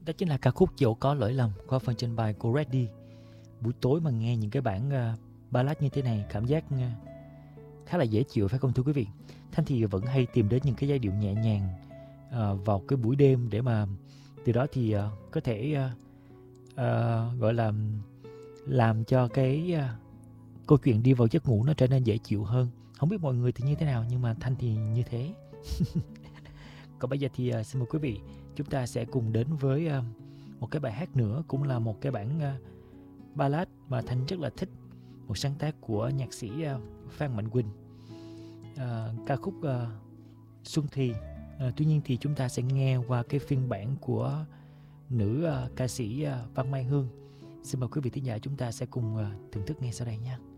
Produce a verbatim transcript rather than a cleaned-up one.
Đó chính là ca khúc Dẫu Có Lỗi Lầm qua phần trình bày của Reddy. Buổi tối mà nghe những cái bản uh, ballad như thế này cảm giác uh, khá là dễ chịu phải không thưa quý vị? Thanh thì vẫn hay tìm đến những cái giai điệu nhẹ nhàng uh, vào cái buổi đêm để mà từ đó thì uh, có thể uh, uh, gọi là làm cho cái uh, câu chuyện đi vào giấc ngủ nó trở nên dễ chịu hơn. Không biết mọi người thì như thế nào nhưng mà Thanh thì như thế. Còn bây giờ thì uh, xin mời quý vị, chúng ta sẽ cùng đến với uh, một cái bài hát nữa, cũng là một cái bản uh, ballad mà Thanh rất là thích, một sáng tác của nhạc sĩ uh, Phan Mạnh Quỳnh, uh, ca khúc uh, Xuân Thì. Uh, tuy nhiên thì chúng ta sẽ nghe qua cái phiên bản của nữ uh, ca sĩ uh, Văn Mai Hương. Xin mời quý vị thính giả chúng ta sẽ cùng uh, thưởng thức nghe sau đây nha.